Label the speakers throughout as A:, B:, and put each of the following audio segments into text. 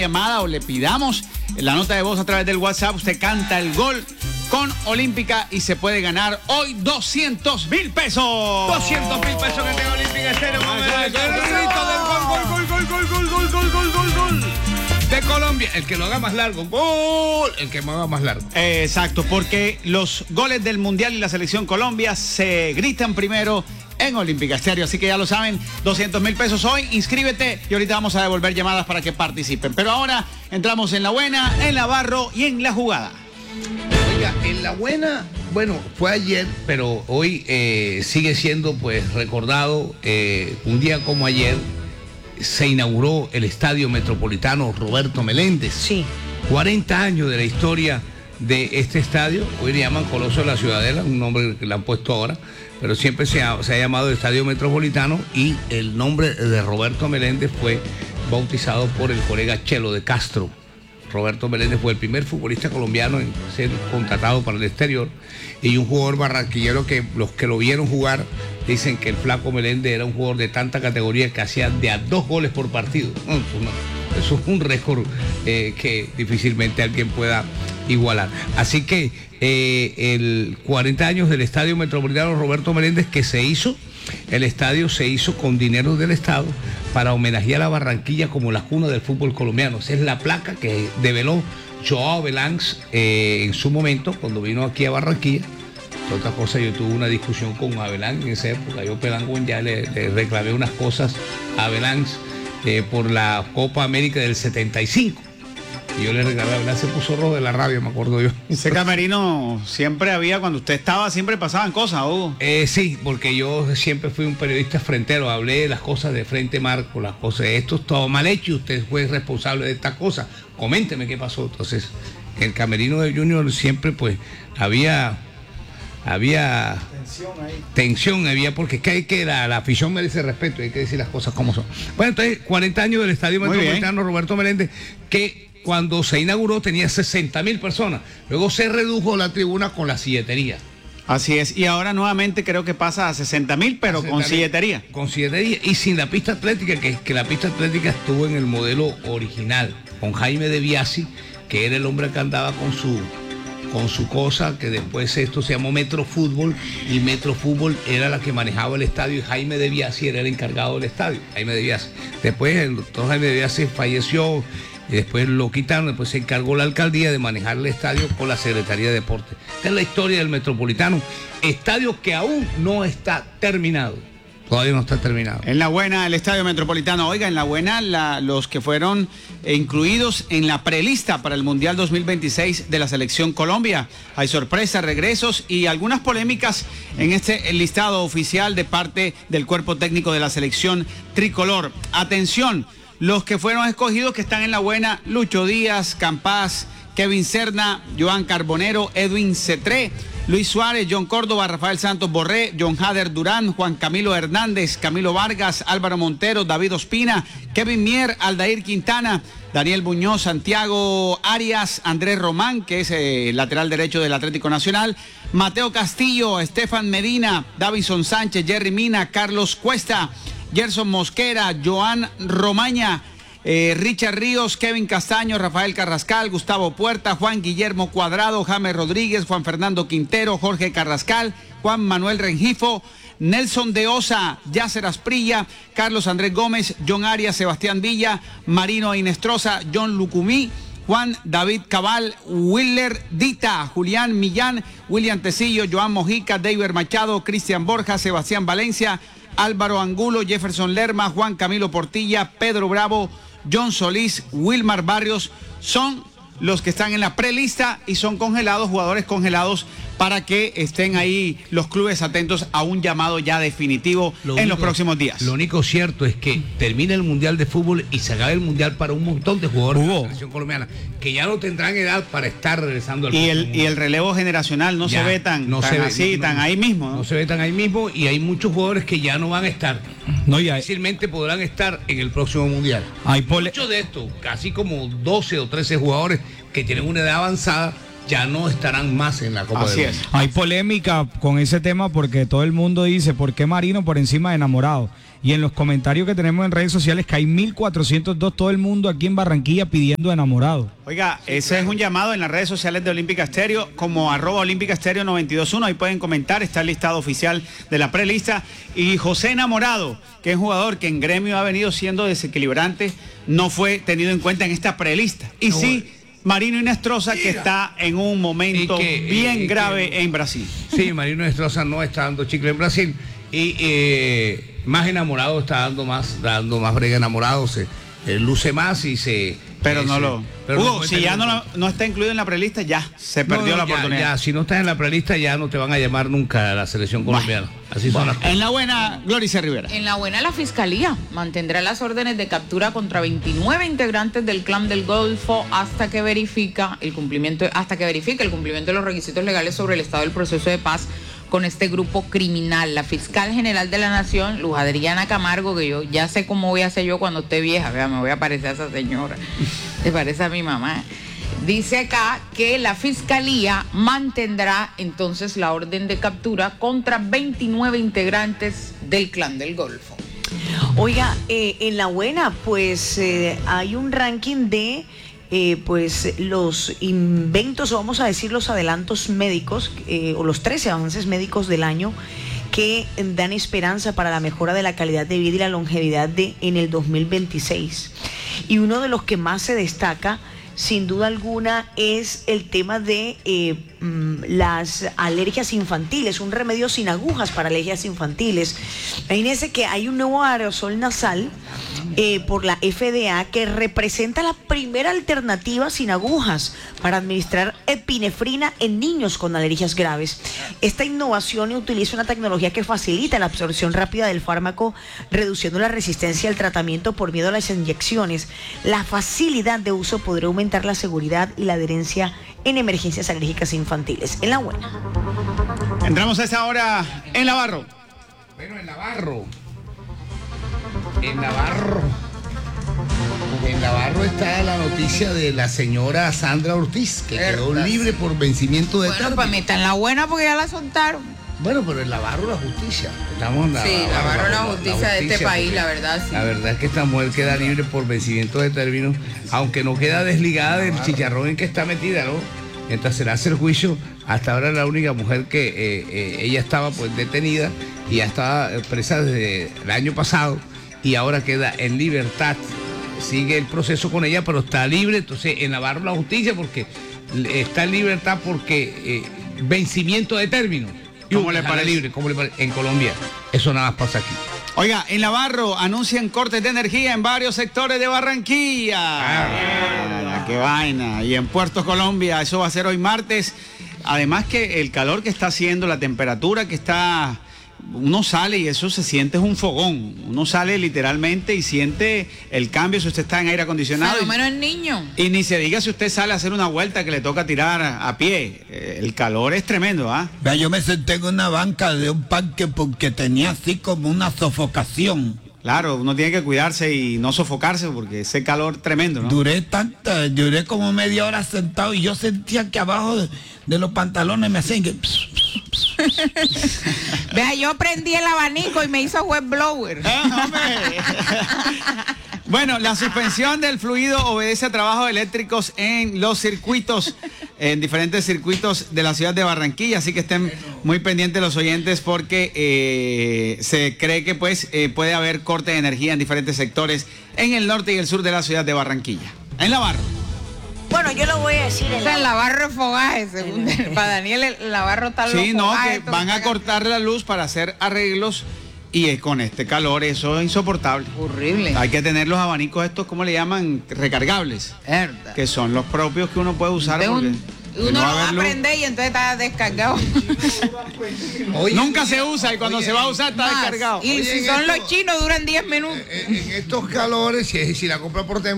A: llamada o le pidamos la nota de voz a través del WhatsApp. Usted canta el gol con Olímpica y se puede ganar hoy 200,000 pesos.
B: 200,000 pesos que tenga Olímpica Estéreo. Gol de Colombia. El que lo haga más largo, gol. El que me haga más largo.
A: Exacto, porque los goles del Mundial y la Selección Colombia se gritan primero en Olímpica Estéreo. Así que ya lo saben, 200,000 pesos hoy. Inscríbete y ahorita vamos a devolver llamadas para que participen. Pero ahora entramos en la buena, en la barro y en la jugada.
B: Oiga, en la buena, bueno, fue ayer, pero hoy sigue siendo pues recordado. Un día como ayer se inauguró el Estadio Metropolitano Roberto Meléndez.
C: Sí.
B: 40 años de la historia de este estadio. Hoy le llaman Coloso de la Ciudadela, un nombre que le han puesto ahora, pero siempre se ha llamado el Estadio Metropolitano, y el nombre de Roberto Meléndez fue bautizado por el colega Chelo de Castro. Roberto Meléndez fue el primer futbolista colombiano en ser contratado para el exterior, y un jugador barranquillero que los que lo vieron jugar dicen que el flaco Meléndez era un jugador de tanta categoría que hacía de a 2 goles por partido. Eso es un récord que difícilmente alguien pueda igualar. Así que el 40 años del Estadio Metropolitano Roberto Meléndez, que se hizo, el estadio se hizo con dinero del Estado para homenajear a Barranquilla como la cuna del fútbol colombiano. Esa es la placa que develó Joao Belanz en su momento cuando vino aquí a Barranquilla. Otra cosa, yo tuve una discusión con Avelán en esa época. Yo Pelangón ya le reclamé unas cosas a Avelán por la Copa América del 75. Y yo le reclamé a Avelán, se puso rojo de la rabia, me acuerdo yo.
A: Ese camerino siempre había, cuando usted estaba, siempre pasaban cosas, Hugo.
B: Sí, porque yo siempre fui un periodista frentero, hablé de las cosas de frente marco, las cosas, esto es todo mal hecho y usted fue responsable de estas cosas. Coménteme qué pasó. Entonces, en el camerino de Junior siempre pues había tensión había, porque es que la afición merece respeto, hay que decir las cosas como son. Bueno, entonces 40 años del Estadio Metropolitano Roberto Meléndez, que cuando se inauguró tenía 60,000 personas, luego se redujo la tribuna con la silletería.
A: Así es, y ahora nuevamente creo que pasa a 60,000, pero con silletería.
B: Con silletería y sin la pista atlética, que la pista atlética estuvo en el modelo original, con Jaime de Biasi, que era el hombre que andaba con su cosa, que después esto se llamó Metrofútbol, y Metrofútbol era la que manejaba el estadio, y Jaime de Biasi era el encargado del estadio, Jaime de Biasi. Después el doctor Jaime de Biasi falleció, y después lo quitaron, después se encargó la alcaldía de manejar el estadio con la Secretaría de Deportes. Esta es la historia del Metropolitano, estadio que aún no está terminado. Todavía no está terminado.
A: En la buena, el Estadio Metropolitano. Oiga, en la buena, los que fueron incluidos en la prelista para el Mundial 2026 de la Selección Colombia. Hay sorpresas, regresos y algunas polémicas en este listado oficial de parte del cuerpo técnico de la Selección Tricolor. Atención, los que fueron escogidos que están en la buena: Lucho Díaz, Campás, Kevin Serna, Joan Carbonero, Edwin Cetré, Luis Suárez, John Córdoba, Rafael Santos Borré, John Hader Durán, Juan Camilo Hernández, Camilo Vargas, Álvaro Montero, David Ospina, Kevin Mier, Aldair Quintana, Daniel Muñoz, Santiago Arias, Andrés Román, que es lateral derecho del Atlético Nacional, Mateo Castillo, Estefan Medina, Davison Sánchez, Jerry Mina, Carlos Cuesta, Gerson Mosquera, Joan Romaña, Richard Ríos, Kevin Castaño, Rafael Carrascal, Gustavo Puerta, Juan Guillermo Cuadrado, James Rodríguez, Juan Fernando Quintero, Jorge Carrascal, Juan Manuel Rengifo, Nelson de Osa, Yasser Asprilla, Carlos Andrés Gómez, John Arias, Sebastián Villa, Marino Inestrosa, John Lucumí, Juan David Cabal, Willer Dita, Julián Millán, William Tecillo, Joan Mojica, David Machado, Cristian Borja, Sebastián Valencia, Álvaro Angulo, Jefferson Lerma, Juan Camilo Portilla, Pedro Bravo, John Solís, Wilmar Barrios, son los que están en la prelista y son congelados, jugadores congelados, para que estén ahí los clubes atentos a un llamado ya definitivo en los próximos días.
B: Lo único cierto es que termina el Mundial de Fútbol y se acaba el Mundial para un montón de jugadores de la selección colombiana, que ya no tendrán edad para estar regresando al
A: Mundial. Y el relevo generacional no ya, se ve tan ahí mismo.
B: No se ve tan ahí mismo, y hay muchos jugadores que ya no van a estar. Difícilmente podrán estar en el próximo Mundial. Muchos de estos, casi como 12 o 13 jugadores que tienen una edad avanzada, ya no estarán más en la Copa del Mundo.
D: Hay polémica con ese tema porque todo el mundo dice, ¿por qué Marino por encima de Enamorado?
C: y en los comentarios que tenemos en redes sociales que hay 1402, todo el mundo aquí en Barranquilla pidiendo enamorado.
A: Oiga, ese es un llamado en las redes sociales de Olímpica Estéreo, como @OlímpicaStéreo 921, ahí pueden comentar, está el listado oficial de la prelista. Y José Enamorado, que es un jugador que en Gremio ha venido siendo desequilibrante, no fue tenido en cuenta en esta prelista. Y no, sí, Marino Inestrosa, que está en un momento bien grave en Brasil.
B: Sí, Marino Inestrosa no está dando chicle en Brasil. Y más enamorado está dando más brega enamorado, se luce más y se...
A: Pero no lo... Hugo, si ya no está incluido en la prelista, ya se perdió la oportunidad.
B: Ya, si no estás en la prelista, ya no te van a llamar nunca a la selección colombiana. Así son las cosas.
A: En la buena, Glorice Rivera.
D: En la buena, la Fiscalía mantendrá las órdenes de captura contra 29 integrantes del Clan del Golfo hasta que verifique el cumplimiento de los requisitos legales sobre el estado del proceso de paz con este grupo criminal. La fiscal general de la Nación, Luz Adriana Camargo, que yo ya sé cómo voy a hacer yo cuando esté vieja, vea, me voy a parecer a esa señora, se parece a mi mamá. Dice acá que la fiscalía mantendrá entonces la orden de captura contra 29 integrantes del Clan del Golfo.
E: Oiga, en la buena, pues hay un ranking de pues los inventos, o vamos a decir los adelantos médicos, o los 13 avances médicos del año que dan esperanza para la mejora de la calidad de vida y la longevidad en el 2026. Y uno de los que más se destaca, sin duda alguna, es el tema de las alergias infantiles, un remedio sin agujas para alergias infantiles. Imagínense que hay un nuevo aerosol nasal por la FDA que representa la primera alternativa sin agujas para administrar epinefrina en niños con alergias graves. Esta innovación utiliza una tecnología que facilita la absorción rápida del fármaco, reduciendo la resistencia al tratamiento por miedo a las inyecciones. La facilidad de uso podrá aumentar la seguridad y la adherencia en emergencias alérgicas infantiles. En la buena.
A: Entramos a esta hora en Navarro.
B: Bueno, en Navarro está la noticia de la señora Sandra Ortiz, que quedó libre por vencimiento de término.
D: Pues está en la buena porque ya la soltaron.
B: Bueno, pero en Navarro la justicia.
D: Navarro la justicia de este país, la verdad, sí.
B: La verdad es que esta mujer queda libre por vencimiento de término, aunque no queda desligada del chicharrón en que está metida, ¿no? Mientras se le hace el juicio, hasta ahora la única mujer que ella estaba pues detenida y ya estaba presa desde el año pasado y ahora queda en libertad. Sigue el proceso con ella, pero está libre. Entonces en Navarro la justicia porque está en libertad porque vencimiento de término.
A: ¿Cómo le parece?
B: Libre, ¿cómo le parece? En Colombia eso nada más pasa aquí.
A: Oiga, en Navarro anuncian cortes de energía en varios sectores de Barranquilla. ¡Qué vaina! Y en Puerto Colombia, eso va a ser hoy martes. Además que el calor que está haciendo, la temperatura que está... Uno sale y eso se siente, es un fogón. Uno sale literalmente y siente el cambio si usted está en aire acondicionado.
D: Pero menos el niño.
A: Y ni se diga si usted sale a hacer una vuelta que le toca tirar a pie. El calor es tremendo, ¿ah?
F: Vea, yo me senté en una banca de un parque porque tenía así como una sofocación.
A: Claro, uno tiene que cuidarse y no sofocarse porque ese calor tremendo, ¿no?
F: Duré como media hora sentado y yo sentía que abajo de los pantalones me hacían que...
D: Vea, yo prendí el abanico y me hizo wet blower.
A: Bueno, la suspensión del fluido obedece a trabajos eléctricos en los circuitos, en diferentes circuitos de la ciudad de Barranquilla, así que estén muy pendientes los oyentes porque se cree que pues puede haber corte de energía en diferentes sectores en el norte y el sur de la ciudad de Barranquilla. En Navarro.
E: Bueno, yo lo voy a decir.
D: O sea, el Navarro es fogaje, según para Daniel, el Navarro está loco.
A: Sí, no, que van a cortar la luz para hacer arreglos y con este calor eso es insoportable.
D: Horrible.
A: Hay que tener los abanicos estos, ¿cómo le llaman? Recargables.
D: Verdad.
A: Que son los propios que uno puede usar.
D: Uno lo va a prender y entonces está descargado.
B: Oye,
A: nunca se usa y cuando se va a usar está descargado.
D: Y
B: oye,
D: si son los chinos duran 10 minutos.
B: En estos calores, si la compra por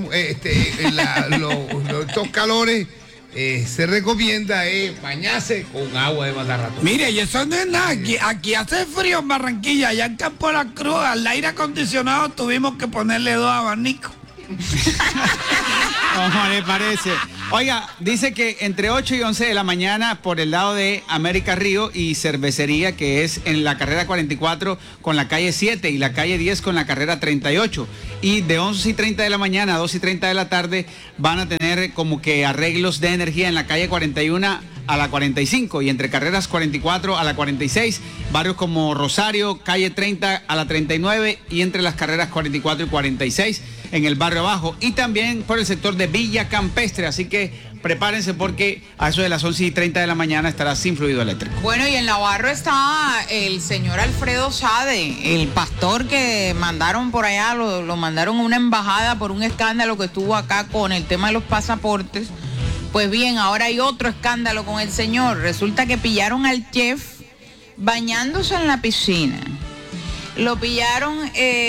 B: estos calores, se recomienda bañarse con agua de matar ratos.
F: Mire, y eso no es nada. Aquí hace frío en Barranquilla, allá en Campo de la Cruz, al aire acondicionado tuvimos que ponerle 2 abanicos.
A: ¿Cómo le parece? Oiga, dice que entre 8 y 11 de la mañana por el lado de América Río y Cervecería, que es en la carrera 44 con la calle 7 y la calle 10 con la carrera 38. Y de 11:30 de la mañana a 2:30 de la tarde van a tener como que arreglos de energía en la calle 41 a la 45 y entre carreras 44 a la 46, barrios como Rosario, calle 30 a la 39 y entre las carreras 44 y 46 en el barrio abajo y también por el sector de Villa Campestre, así que prepárense porque a eso de las 11:30 de la mañana estará sin fluido eléctrico.
D: Bueno, y en Navarro está el señor Alfredo Sade, el pastor que mandaron por allá, lo mandaron a una embajada por un escándalo que estuvo acá con el tema de los pasaportes. Pues bien, ahora hay otro escándalo con el señor. Resulta que pillaron al chef bañándose en la piscina. Lo pillaron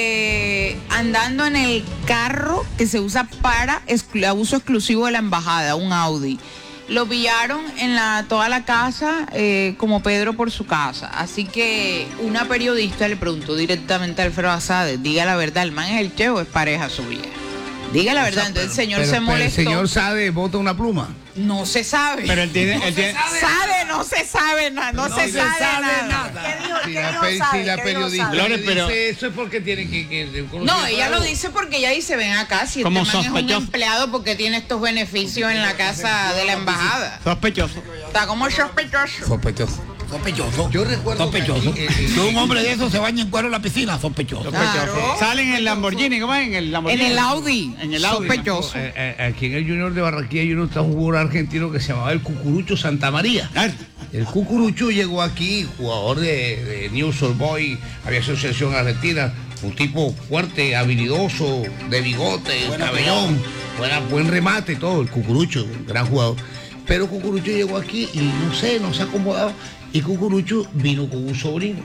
D: andando en el carro que se usa para uso exclusivo de la embajada, un Audi. Lo pillaron en toda la casa, como Pedro por su casa. Así que una periodista le preguntó directamente a Alfredo Sade, diga la verdad, ¿el man es el chef o es pareja suya? Diga la verdad, entonces el señor se molestó.
B: ¿El señor Sade bota una pluma?
D: No se sabe.
A: Pero él tiene...
D: Sade, no se sabe nada, no se sabe nada.
E: ¿Qué dijo?
B: Si
E: ¿Qué
B: la,
E: dijo
B: pe-
E: Sade?
B: si la
E: ¿Qué dijo
B: periodista
E: Sade?
A: Lore, pero-
B: dice eso es porque tiene que
D: No, ella lo dice porque ella dice, ven acá, si
A: Como
D: este man es un
A: sospechoso.
D: empleado porque tiene estos beneficios en la casa de la embajada.
A: Sospechoso.
D: Está como sospechoso.
B: Sospechoso.
F: Sospechoso.
B: Yo recuerdo
F: Sospechoso.
B: que aquí,
F: Si un hombre de eso se baña en cuero en la piscina, sospechoso.
D: Claro.
A: Salen en el Lamborghini, ¿cómo es? En el Lamborghini.
D: En el Audi.
A: En el Audi.
D: Sospechoso.
B: aquí en el Junior de Barranquilla hay un jugador argentino que se llamaba el Cucurucho Santa María.
A: Ah,
B: El Cucurucho llegó aquí, jugador de News Old Boy, había asociación argentina, un tipo fuerte, habilidoso, de bigote, cabellón, buen remate, todo, el Cucurucho, un gran jugador. Pero Cucurucho llegó aquí y no se ha acomodado. Y Cucurucho vino con un sobrino.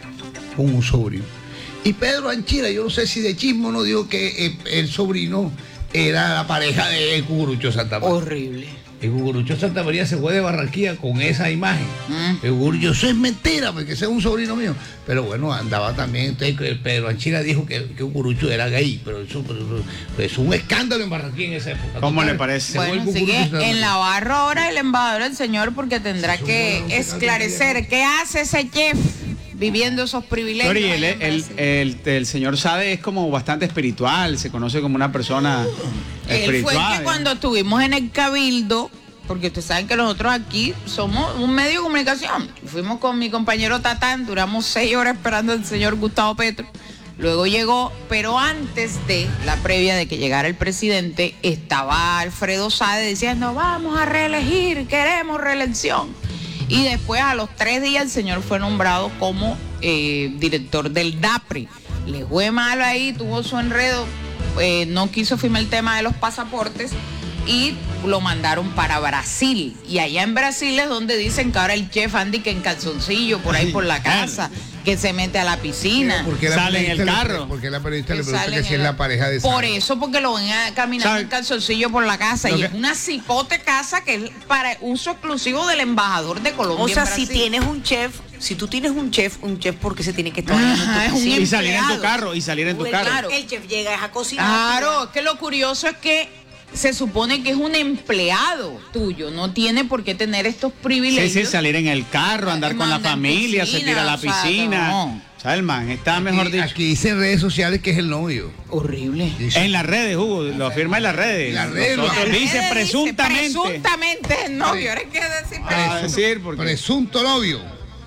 B: Y Pedro Anchira, yo no sé si de chismo no dijo que el sobrino era la pareja de Cucurucho Santa María.
D: Horrible.
B: El Cucurucho Santa María se fue de Barranquilla con esa imagen.
D: Mm.
B: El Cucurucho, eso es mentira, porque ese es un sobrino mío. Pero bueno, andaba también. Entonces, Pedro Anchira dijo que Cucurucho era gay, pero eso es un escándalo en Barranquilla en esa época.
A: ¿Cómo
B: Total,
A: le parece?
B: se fue el
D: Bueno,
B: Cucurucho
D: sigue
B: Santa
D: en
B: María.
D: Navarro ahora el embajador del señor porque tendrá que esclarecer qué hace ese chef viviendo esos privilegios.
A: Flori,
D: allá en Brasil.
A: el señor Sade es como bastante espiritual, se conoce como una persona
D: Él fue
A: espiritual.
D: el que cuando estuvimos en el Cabildo, porque ustedes saben que nosotros aquí somos un medio de comunicación, fuimos con mi compañero Tatán, duramos 6 horas esperando al señor Gustavo Petro, luego llegó, pero antes de la previa de que llegara el presidente, estaba Alfredo Sade diciendo, vamos a reelegir, queremos reelección. Y después a los 3 días el señor fue nombrado como director del DAPRE. Le fue mal ahí, tuvo su enredo, no quiso firmar el tema de los pasaportes y lo mandaron para Brasil. Y allá en Brasil es donde dicen que ahora el chef Andy que en calzoncillo por ahí por la casa, que se mete a la piscina.
B: Porque la
A: Sale en el
B: periodista
A: carro.
B: Porque la periodista
D: que
B: le pregunta
D: salen
B: que si
D: en
B: es la pareja de
D: Por
B: Sade.
D: eso, porque lo ven caminando
A: ¿Sabe?
D: en calzoncillo por la casa.
A: Lo
D: Y
A: que-
D: es una cipote casa que es para uso exclusivo del embajador de Colombia.
E: O sea,
D: en
E: si
D: Brasil.
E: tienes un chef, si tú tienes un chef porque se tiene que estar
D: Ajá,
E: bañando en tu
D: es un
E: piscina.
A: Y salir en tu
D: empleado.
A: carro, y salir en tu
E: Pues
A: carro.
D: claro.
E: El chef llega a cocinar.
D: Claro, es que lo curioso es que se supone que es un empleado tuyo, no tiene por qué tener estos
A: Sí,
D: privilegios.
A: sí, salir en el carro, andar con la
D: Mandar
A: familia,
D: piscina,
A: se tira a la
D: o sea,
A: piscina.
D: no.
A: O sea, el man está, mejor dicho.
B: Aquí dice en redes sociales que es el novio.
D: Horrible.
B: Dice-
A: En las redes, Hugo, lo afirma en las redes.
B: En las redes,
A: Nosotros
B: lo-
A: dice presuntamente.
D: Presuntamente es novio, ahora hay que decir
A: Ah, decir, porque
B: Presunto novio.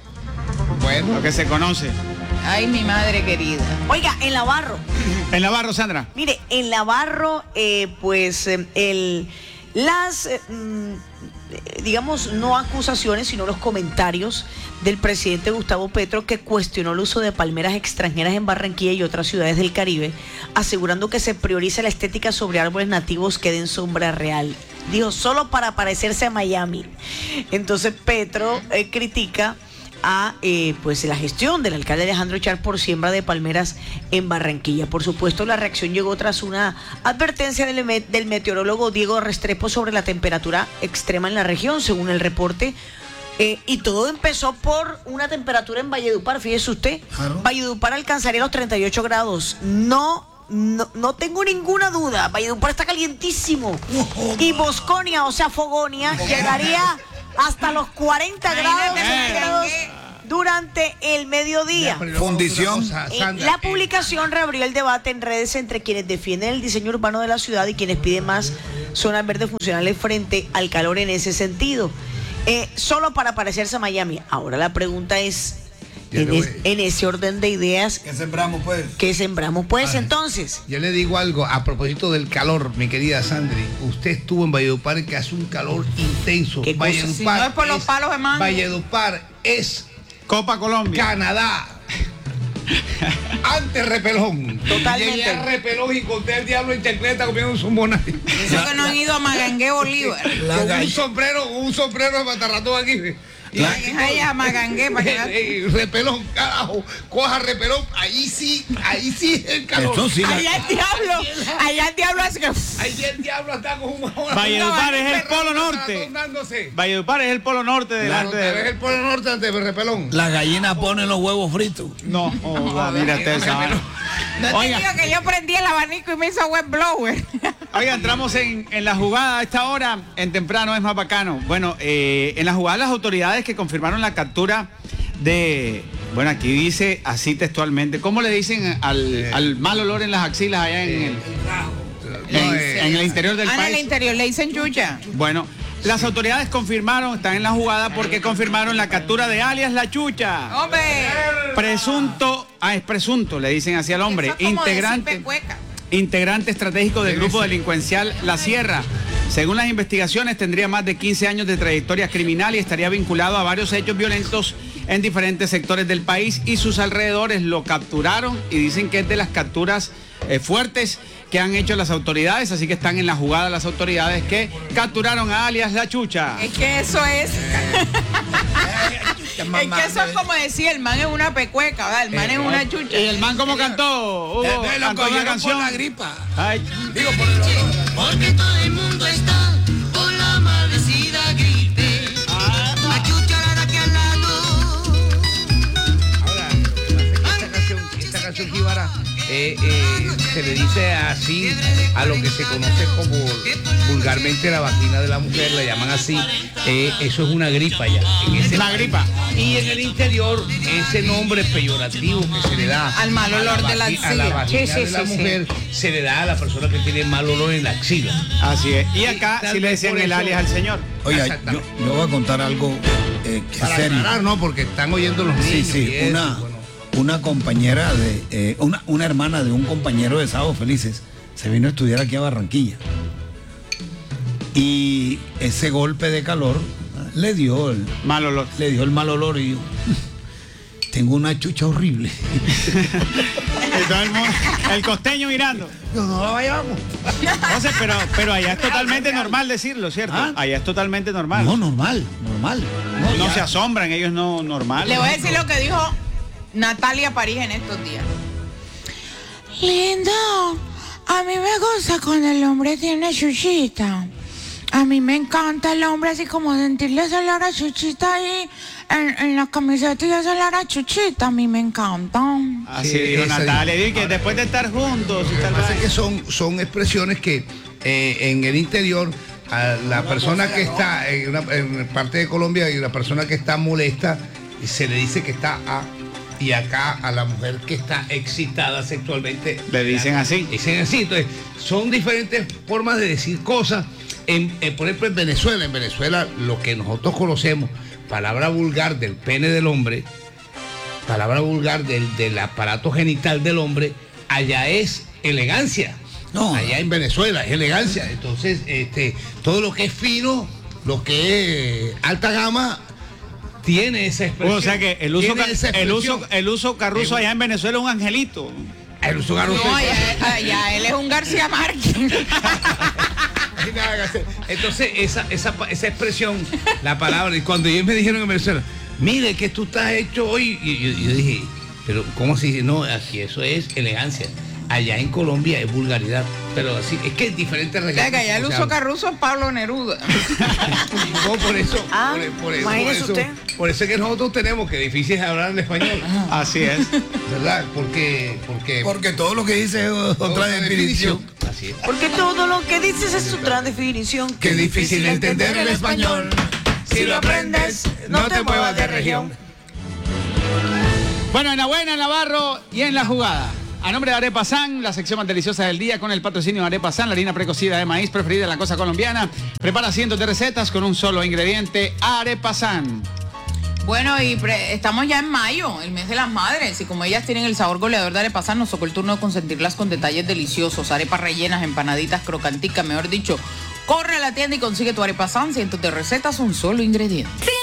B: Bueno.
A: lo que se conoce.
D: Ay, mi madre querida.
E: Oiga, en Navarro,
A: En Navarro, Sandra.
E: mire, en Navarro, digamos, no acusaciones, sino los comentarios del presidente Gustavo Petro, que cuestionó el uso de palmeras extranjeras en Barranquilla y otras ciudades del Caribe, asegurando que se prioriza la estética sobre árboles nativos que den sombra real. Dijo, solo para parecerse a Miami. Entonces Petro critica a pues la gestión del alcalde Alejandro Char por siembra de palmeras en Barranquilla. Por supuesto, la reacción llegó tras una advertencia del meteorólogo Diego Restrepo sobre la temperatura extrema en la región, según el reporte. Y todo empezó por una temperatura en Valledupar, fíjese usted.
F: Claro.
E: Valledupar alcanzaría los 38 grados. No no tengo ninguna duda. Valledupar está calientísimo. Y Bosconia, o sea, Fogonia, llegaría hasta los 40 grados centígrados durante el mediodía.
F: Fundición.
E: La publicación reabrió el debate en redes entre quienes defienden el diseño urbano de la ciudad y quienes piden más zonas verdes funcionales frente al calor en ese sentido. Solo para parecerse a Miami. Ahora la pregunta es, en ese orden de ideas,
F: ¿Qué sembramos, pues?
E: ¿qué sembramos, pues, entonces?
B: Yo le digo algo a propósito del calor, mi querida Sandri. Usted estuvo en Valledupar, que hace un calor intenso.
E: ¿Qué cosa?
D: Si no es por los palos de mango.
B: Valledupar es
A: Copa Colombia.
B: Canadá. Antes Repelón.
E: Totalmente.
B: Llegué a Repelón y conté al diablo en chancleta comiendo un zumbonate.
D: Eso que no han ido a Magangué, Bolívar.
B: Con un sombrero de matarratón aquí.
D: Ay, a Magangué, para que
B: Repelón, carajo, coja Repelón, ahí sí el calor.
F: Eso sí,
D: allá el diablo hace que...
B: Ahí el diablo está con un
A: Valledupar es el polo norte. Valledupar es el polo norte delante
B: Es
A: de...
B: el polo norte ante Repelón.
F: la gallina pone los huevos fritos.
A: No, mira usted esa vaina.
D: No te digo que yo prendí el abanico y me hizo web blower.
A: Oiga, entramos en la jugada a esta hora, en temprano es más bacano. Bueno, en la jugada las autoridades que confirmaron la captura de, bueno, aquí dice así textualmente, ¿cómo le dicen al mal olor en las axilas allá en el interior del
D: En el
A: país?
D: interior le dicen chucha.
A: Bueno, las autoridades confirmaron, están en la jugada porque confirmaron la captura de alias La Chucha.
D: ¡Hombre!
A: Es presunto, le dicen así al hombre,
D: Eso es como
A: integrante.
D: decir pecueca.
A: Integrante estratégico del grupo delincuencial La Sierra. Según las investigaciones, tendría más de 15 años de trayectoria criminal y estaría vinculado a varios hechos violentos en diferentes sectores del país y sus alrededores. Lo capturaron y dicen que es de las capturas fuertes que han hecho las autoridades, así que están en la jugada las autoridades que capturaron a alias La Chucha.
D: Es que eso es... Es que eso es como decir, el man es una pecueca, ¿verdad? El man es una chucha.
A: ¿Y el man cómo cantó? Hugo, cantó una canción.
F: La gripa.
A: Ay,
F: Digo, por el olor.
G: Porque todo el mundo está con la maldecida gripe. La chucharada que al lado.
B: Ahora, esta canción jíbara se le dice así a lo que se conoce como vulgarmente la vagina de la mujer, la llaman así. Eso es una gripa ya.
A: una gripa.
B: Y en el interior, ese nombre peyorativo que se le da
D: Al mal olor de la
B: a la
D: axila.
B: vagina de la mujer, se le da a la persona que tiene mal olor en la axila.
A: Así es. Y acá sí le decían el alias al señor.
F: Oiga,
B: Exactamente.
F: yo voy a contar algo que es
B: Para
F: serio.
B: aclarar, ¿no? Porque están oyendo los niños.
F: Sí,
B: y eso, bueno.
F: una compañera de, una hermana de un compañero de Sábados Felices se vino a estudiar aquí a Barranquilla. Y ese golpe de calor le dio el
A: Mal olor.
F: mal olor y yo tengo una chucha horrible.
A: Y todo el mundo- el costeño mirando.
F: No la vayamos.
A: Entonces, pero allá es totalmente normal decirlo, ¿cierto?
F: ¿Ah?
A: Allá es totalmente normal.
F: No, normal.
A: No
F: ya.
A: se asombran, ellos no normal.
D: Le voy a decir lo que dijo Natalia París en estos días. Lindo, a mí me gusta cuando el hombre tiene chuchita. A mí me encanta el hombre así como sentirle ese olor a chuchita ahí en la camiseta y ese olor a chuchita. A mí me encanta.
A: Así
B: Sí,
A: dijo
B: esa
A: Natalia.
B: dijo.
A: Dice que después de estar juntos y
B: Lo que
A: tal
B: pasa es
A: vez.
B: que son expresiones que en el interior a la persona que está en parte de Colombia y la persona que está molesta se le dice que está y acá a la mujer que está excitada sexualmente
A: Le dicen así.
B: Dicen así. Entonces son diferentes formas de decir cosas. Por ejemplo, en Venezuela lo que nosotros conocemos, palabra vulgar del pene del hombre, palabra vulgar del aparato genital del hombre, allá es elegancia.
F: No.
B: Allá en Venezuela es elegancia. Entonces, todo lo que es fino, lo que es alta gama, tiene esa expresión.
A: O sea que el uso,
B: Tiene esa expresión.
A: el uso carruso allá en Venezuela es un angelito.
B: El uso garrote.
D: No, allá él es un García Márquez.
B: Hay nada que hacer. Entonces, esa expresión, la palabra, y cuando ellos me dijeron en Venezuela, mire que tú estás hecho hoy, y yo dije, pero ¿cómo así? No, aquí eso es elegancia. allá en Colombia es vulgaridad. Pero así, es que es diferente
D: O sea, que allá el uso carruzo es Pablo Neruda.
B: No, por eso.
E: Ah, imagínese usted.
B: Por eso es que nosotros tenemos que difícil es hablar en español.
A: Así es.
B: ¿Verdad? Porque
F: todo lo que dice es otra definición.
B: Así es.
E: Porque todo lo que dices es otra definición.
F: Qué difícil entender el español.
E: Si lo aprendes, no te muevas de región.
A: Bueno, en la buena, en Navarro y en la jugada. A nombre de Arepa San, la sección más deliciosa del día con el patrocinio de Arepa San, la harina precocida de maíz preferida en la costa colombiana. Prepara cientos de recetas con un solo ingrediente, Arepa San.
D: Bueno, y estamos ya en mayo, el mes de las madres, y como ellas tienen el sabor goleador de Arepa San, nos tocó el turno de consentirlas con detalles deliciosos, arepas rellenas, empanaditas, crocanticas, mejor dicho. Corre a la tienda y consigue tu Arepa San, cientos de recetas, un solo ingrediente.